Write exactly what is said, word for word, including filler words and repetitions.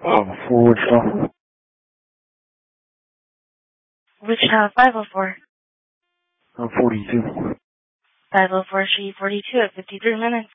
Um, for Wichita. Wichita five oh four. I'm forty-two. five oh four, Street forty-two at fifty-three minutes.